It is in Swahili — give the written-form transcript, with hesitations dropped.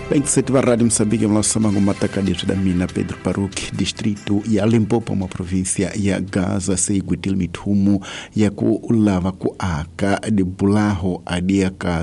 27 va Rádio Moçambique, mlaosama ngumataka da Mina Pedro Paruque, distrito ya Limpopo mwa província ya Gaza, seiguitil mithumu ya ku ulava ku aka de bulaho adiaka